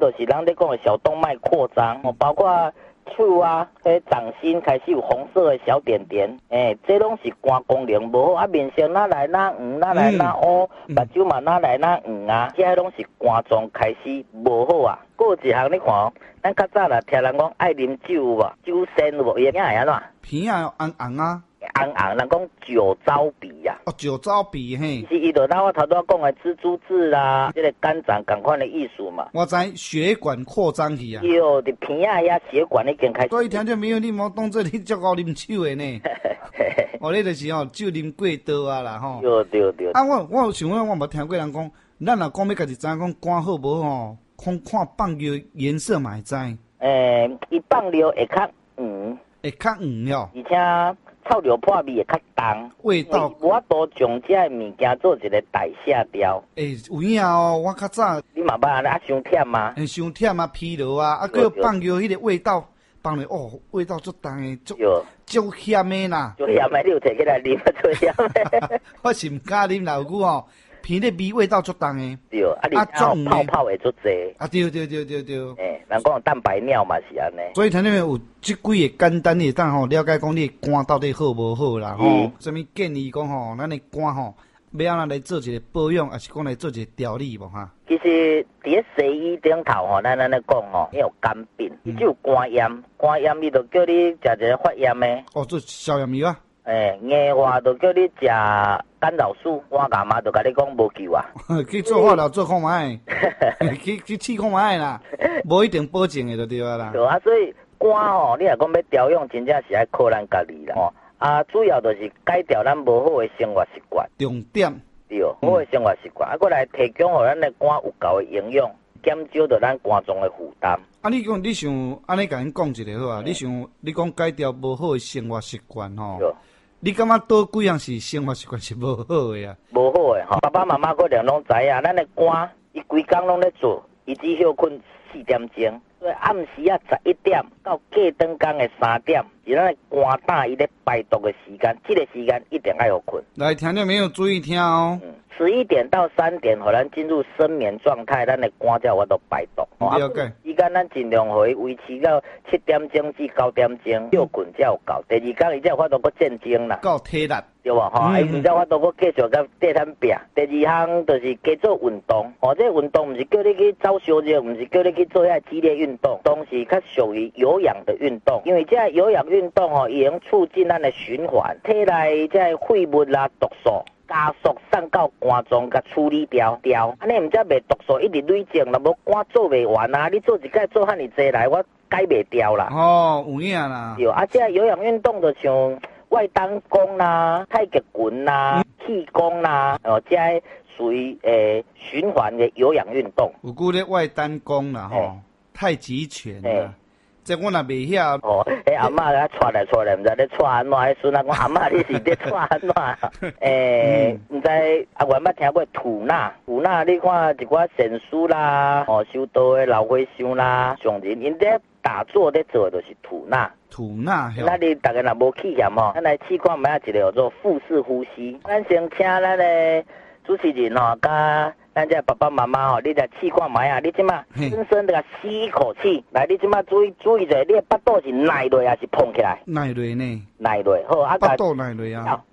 就是咱咧讲的小动脉扩张，包括手啊，掌心开始有红色的小点点，这拢是肝功能无好，啊面色哪来哪黄，哪来哪乌，目睭嘛哪来哪黄啊，这拢是肝脏开始无好啊。还有一项你看哦，咱较早啦听人讲爱啉酒有无？酒仙有无？伊影会安怎？ 鼻啊红红啊， 红红，人讲酒糟鼻啊。 哦，酒糟鼻嘿。 是伊就咱我头拄讲的蜘蛛痣啦，这个肝脏同款的意思嘛。 我知血管扩张去啊。 有伫鼻啊遐血管已经开始。 所以听众朋友，你莫当做你足够啉酒的呢。哦，你就是吼酒啉过多啊啦吼。 对。 啊，我想问，我无听过人讲，咱若讲要家己知讲肝好无吼，看放尿颜色嘛会知。 伊放尿会较黄。 会较黄了。 而且臭尿破味会较重。 味道。 无法度将这个物件做一个代谢掉。 有影哦，我较早。 你嘛捌安尼啊？伤忝吗？ 伤忝啊，疲劳啊，啊，佮放尿迄个味道，放落哦，味道足重诶，足咸诶啦。 足咸诶，你有摕起来啉啊？足咸诶。 我是毋敢啉啦，有句吼。鼻咧味道足重诶， 对，啊，泡泡会足济， 啊，对， 人讲蛋白尿嘛是安尼， 所以听你有即几个简单诶，当吼了解讲你肝到底好无好啦，吼，什么建议讲吼，咱诶肝吼要安怎来做一个保养，还是讲来做一个调理无哈？ 其实伫咧西医顶头吼，咱安尼讲吼，你有肝病，伊只有肝炎，肝炎伊就叫你食一个发炎诶， 哦，做消炎药啊。 硬话就叫你食干扰素，我干嘛就甲你讲无救啊。 去做化疗做看卖，去试看卖啦，无一定保证的就对啦。 对啊，所以肝吼，你若讲要调养，真正是爱靠咱家己啦。啊，主要就是改掉咱无好的生活习惯。 重点。 对，好的生活习惯，过来提供互咱的肝有够的营养，减少着咱肝脏的负担。 啊，你想安尼甲恁讲一个好啊？你讲改掉无好的生活习惯吼。你感觉倒几样是生活习惯是无好的啊？ 无好的吼，爸爸妈妈可能拢知影，咱的肝伊规工拢咧做，伊只休困4点钟，所以暗时啊11点到过顿工的3点，是咱的肝胆伊咧排毒的时间，这个时间一定要困。 来，听众没有注意听哦。 11点到3点，互咱进入深眠状态，咱的肝才有法度排毒。 了解。 时间咱尽量互伊维持到7点钟至9点钟，休困才有够。第二天伊才有法度搁战争啦。 够体力。 对无吼，伊毋才有法度搁继续甲地摊拼。第二项就是加做运动。这运动毋是叫你去走烧热，毋是叫你去做遐激烈运动，都是较属于有氧的运动。因为这有氧运动伊能促进咱的循环，体内这废物啦、毒素。加速送到肝脏，甲处理掉，安尼毋则袂毒素一直累积，若无肝做袂完啊！你做一摆做遐尼济来，我解袂掉啦。 哦，有影啦。 对，这有氧运动就像外单功啦、太极拳啦、气功啦，这属于循环的有氧运动。 有句咧外单功啦吼，太极拳啦。这我若袂晓。 阿嬷咧传来，毋知咧传安怎？迄孙仔讲阿嬷你是咧传安怎？毋知阿原捌听过吐纳，你看一寡禅师啦，修道的老和尚啦，上人因咧打坐咧做的就是吐纳。那你大家若无气嫌吼，咱来试看卖一个叫做腹式呼吸。咱先请咱的主持人吼，甲咱这爸爸妈妈吼，你来试看卖啊！你即马深深的吸一口气，来，你即马注意者，你的巴肚是耐落还是膨起来？ 耐落呢？ 耐落，好啊！ 巴肚耐落啊！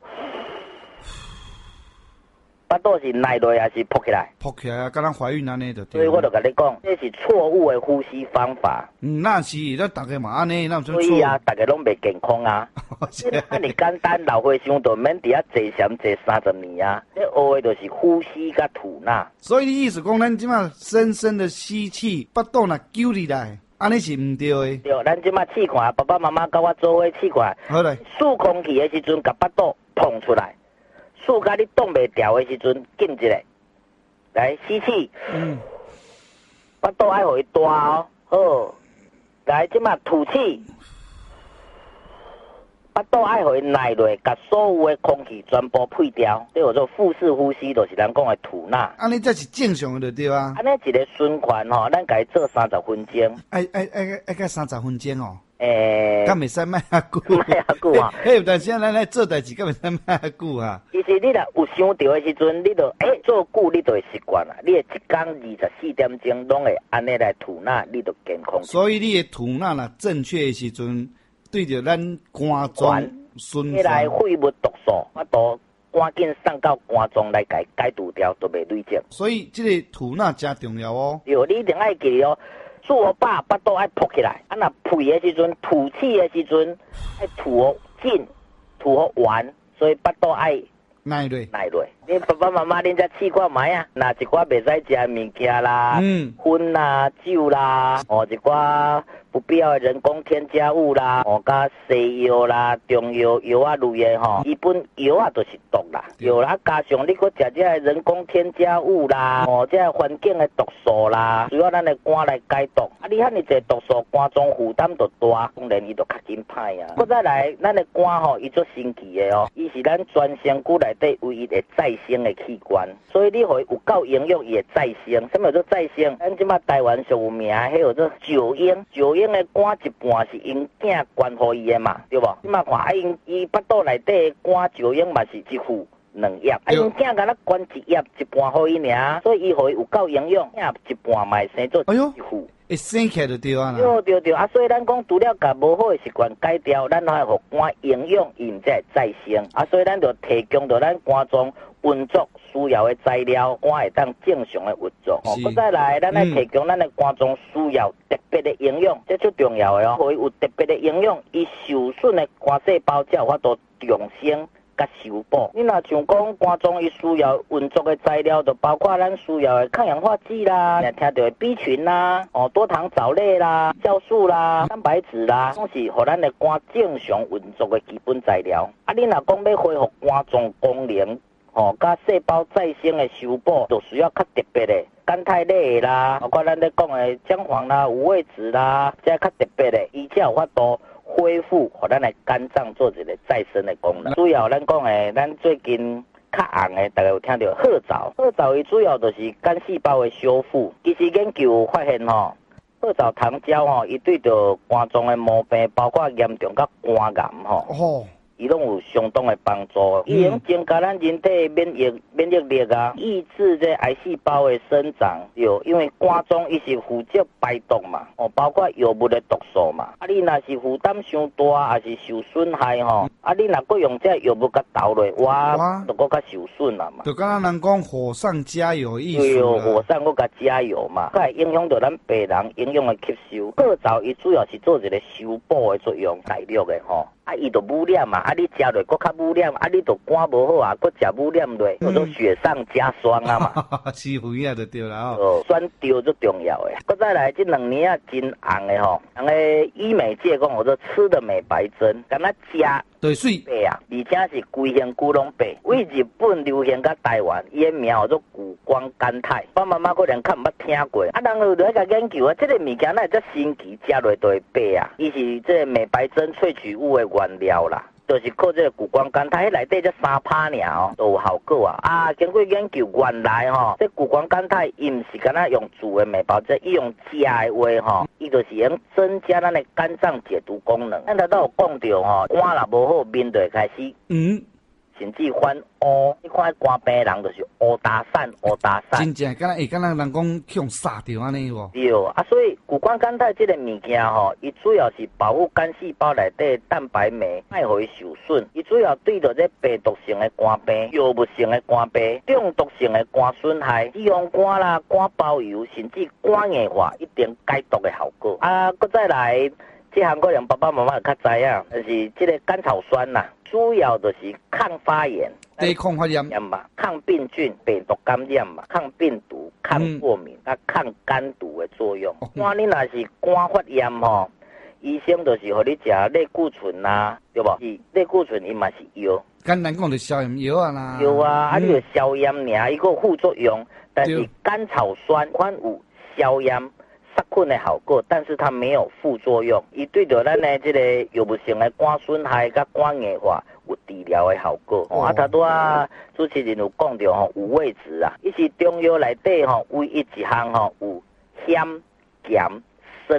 巴肚是耐落还是膨起来？ 膨起来啊！敢若怀孕安尼就对。 所以我就甲你讲，这是错误的呼吸方法。 那是，咱大家嘛安尼，那所以啊，大家拢袂健康啊。安尼简单，老和尚就免伫遐坐禅坐30年啊。这学的就是呼吸甲吐纳。 所以你意思讲，咱即马深深的吸气，巴肚若揪起来，安尼是毋对的。 对，咱即马试看，爸爸妈妈甲我做伙试看。 好嘞。 吐空气的时阵，甲巴肚膨出来。吐甲你挡袂掉的时阵，紧一下，来吸气，巴肚爱互伊大哦，好，来即马吐气，巴肚爱互伊耐落，甲所有的空气全部配掉，这叫做腹式呼吸，就是咱讲的吐纳。 安尼才是正常的对啊。 安尼一个循环吼，咱家做30分钟。 爱个30分钟哦。 敢袂使卖遐久？ 卖遐久啊！ 嘿，但是咱来做代志，敢袂使卖遐久啊？ 其实你若有想到的时阵，你就做久，你就会习惯啦。你的一天24点钟拢会安尼来吐纳，你就健康。 所以你的吐纳若正确的时阵，对着咱肝脏循环， 来废物毒素，我都赶紧送到肝脏来解除掉，都袂累积。 所以这个吐纳真重要哦。 对，你一定爱记哦。做饱巴肚爱扑起来，啊那吐的时阵、吐气的时阵，爱吐好紧、吐好完，所以巴肚爱耐落。 你爸爸妈妈恁才试看卖啊，那一寡袂使食物件啦，烟啦、酒啦，一寡不必要的人工添加物啦，甲西药啦、中药药啊类的伊本药啊都是毒啦，药啦加上你搁食这人工添加物啦，这环境的毒素啦，需要咱的肝来解毒。啊，你遐尼济毒素，肝脏负担就大，当然伊就较紧歹啊。搁再来，咱的肝伊做神奇的伊是咱全身躯内底唯一的再生的器官，所以你互伊有够营养，伊会再生。什么叫做再生？咱即马台湾上有名，迄叫做九婴。九婴的肝一半是因囝捐互伊的嘛，对无？即马看伊巴肚内底的肝九婴嘛是一副2叶，因囝敢若捐1叶一半互伊尔，所以伊互伊有够营养，囝一半嘛会生做一副。 会生起来就对啊啦。 对啊，所以咱讲除了甲无好的习惯改掉，咱还互肝营养，伊毋才会再生。啊，所以咱就提供到咱肝脏运作需要的材料，肝会当正常的运作。搁再来，咱来提供咱的肝脏需要特别的营养，这最重要的哦。互伊有特别的营养，伊受损的肝细胞才有法度重生甲修补。你若像讲肝脏伊需要运作的材料，就包括咱需要的抗氧化剂啦，听到的 B 群啦，多糖藻类啦、酵素啦、蛋白质啦，拢是互咱的肝正常运作的基本材料。啊，你若讲要恢复肝脏功能，甲细胞再生的修补，就需要较特别的甘肽类啦，包括咱咧讲的姜黄啦、五味子啦，这较特别的，伊才有法度恢复，互咱的肝脏做一个再生的功能。主要咱讲的，咱最近较红的，大家有听到褐藻。褐藻伊主要就是肝细胞的修复。其实研究有发现褐藻糖胶伊对着肝脏的毛病，包括严重甲肝癌伊拢有相当的帮助，伊能增加咱人体免疫力啊，抑制这癌细胞的生长。因为肝脏伊是负责排毒嘛，包括药物的毒素嘛。啊，你若是负担伤大，也是受损害啊，你若搁用这药物甲投落，哇，就搁较受损啦嘛。 就敢若人讲火上加油意思对火上搁甲加油嘛，佮会影响到咱病人营养的吸收。褐藻伊主要是做一个修补的作用，材料的啊，伊就污染嘛，啊，你食落搁较污染，啊，你就肝无好啊，搁食污染落，叫做雪上加霜啊嘛。 吃肥啊就对啦选对最重要的。搁再来，这2年啊真红的人个医美界讲叫做吃的美白针，敢若食对水白啊，而且是规身躯拢白。为日本流行到台湾，伊个名叫做谷胱甘肽。爸妈妈可能较毋捌听过，啊，人就来甲研究啊，这个物件哪会遮神奇，食落就会白啊？伊是这个美白针萃取物的原料啦。就是靠这个谷胱甘肽，迄内底才3%尔都有效果啊！啊，经过研究，原来这谷胱甘肽伊毋是敢若用煮的美白针，伊用食的话伊就是能增加咱的肝脏解毒功能。咱头都有讲到肝若无好，面就会开始甚至反乌，你看肝病人就是乌打散。 真正敢若人讲去用杀掉安尼无？ 对啊，所以谷胱甘肽这个物件伊主要是保护肝细胞内底的蛋白酶，莫互伊受损。伊主要对着这病毒性的肝病、药物性的肝病、中毒性的肝损害、脂肪肝啦、肝包油，甚至肝硬化，一定解毒的效果。啊，搁再来，这项可能爸爸妈妈较知影，就是这个甘草酸啦。主要就是抗发炎、 抵抗发炎嘛，抗病菌、病毒感染嘛，抗病毒、抗过敏、抗肝毒的作用。看你若是肝发炎医生就是互你食类固醇啦，对无？是类固醇伊嘛是药， 简单讲就消炎药啊啦。 药啊，你就消炎尔，伊个副作用，但是甘草酸款有消炎杀菌的效果，但是它没有副作用。伊对着咱的这个药物性的肝损害甲肝硬化有治疗的效果。啊，头拄主持人有讲到五味子啊，伊是中药内底唯一一项有咸、咸、酸、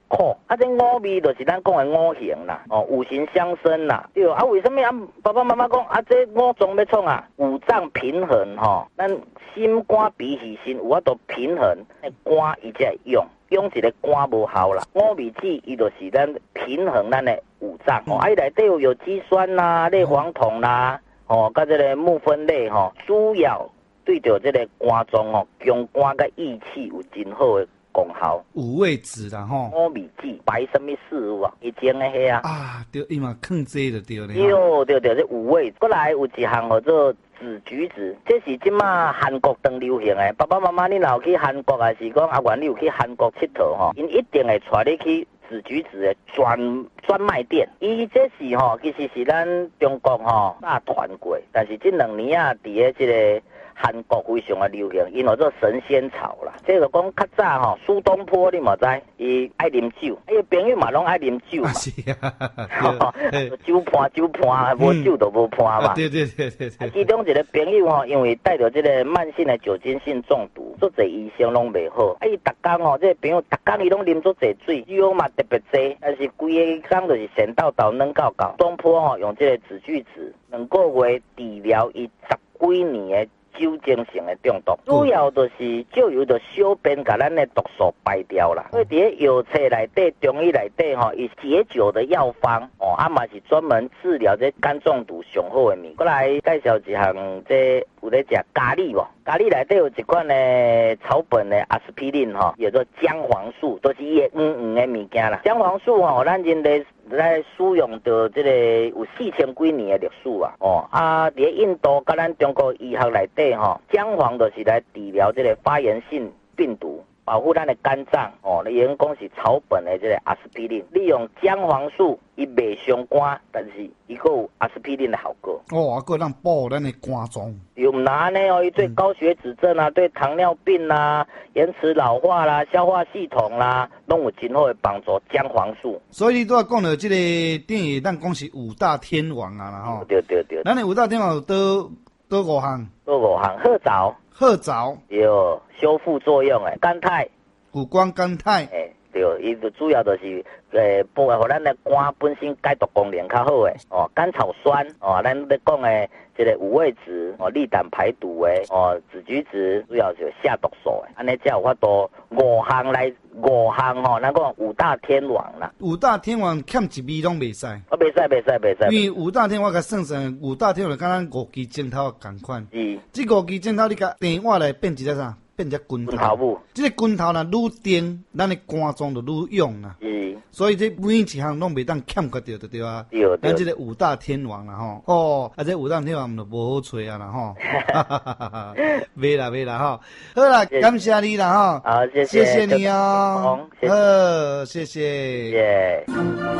苦。啊，这五味就是咱讲的五行啦，五行相生啦，对。啊，为什么啊？爸爸妈妈讲啊，这五脏要创啊，五脏平衡咱心肝脾肺肾有法度平衡，肝伊才会用一个肝无效啦。五味子伊就是咱平衡咱的五脏，啊，伊内底有肌酸啦、类黄酮啦，甲这个木酚类主要对着这个肝脏强肝甲益气有真好的功效。 五味子啦五味子摆什么事物啊？以前的迄啊，对，伊嘛放这就对了。 对，这五味。过来有一项叫做紫橘子，这是即马韩国当流行的。爸爸妈妈，你若有去韩国，还是讲阿元你有去韩国佚佗因一定会带你去紫橘子的专卖店。伊这是其实是咱中国大传过，但是这2年啊，伫咧这个韩国非常的流行，因为做神仙草啦。这个讲较早苏东坡你嘛知，伊爱啉酒，伊朋友嘛拢爱啉酒嘛。 是啊， 酒伴，无酒就无伴嘛。 对。 其中一个朋友因为带着这个慢性的酒精性中毒，做侪医生拢袂好。伊逐工这个朋友逐工伊拢啉做侪水，酒嘛特别多，但是规个工就是咸到软到到。东坡用这个紫橘子2个月治疗伊10几年的酒精性的中毒，主要就是酒油的小便把咱的毒素排掉啦。所以伫药册内底、中医内底伊解酒的药方嘛是专门治疗这肝中毒上好的物。过来介绍一项，这有咧食咖喱无？咖喱内底有一款的草本的阿司匹林叫做姜黄素，都是伊的的物件啦。姜黄素咱人类来使用到这个有4000几年的历史啊。伫印度甲咱中国医学内底姜黄就是来治疗这个发炎性病毒，保护咱的肝脏你用讲是草本的这个阿司匹林，利用姜黄素伊袂伤肝，但是伊个有阿司匹林的效果。 个让保护咱的肝脏。 又唔拿呢伊对高血脂症啊、对糖尿病啦、延迟老化啦、消化系统啦，拢有真好的帮助。姜黄素。 所以你都要讲到这个电影，咱讲是5大天王啊啦对。 咱的5大天王有多5项？ 多5项， 褐藻有修复作用的，甘肽， 谷胱甘肽。 对，伊就主要就是保护咱的肝本身解毒功能较好的甘草酸咱咧讲的这个五味子利胆排毒的紫橘子主要是下毒素的，安尼才有法度5项，咱讲5大天王啦。 5大天王欠一味拢袂使。 袂使。 因为5大天王甲算5大天王敢咱5支镜头共款。 是。 这5支镜头你甲电话来变一个啥？变只拳头。这个拳头若愈顶，咱的肝脏就愈勇啦。 是。所以这每一项拢袂当欠个着对啊。 对。 咱这个5大天王啦这5大天王就无好找啊啦袂啦好啦，感谢你啦好，谢谢你哦。 谢谢。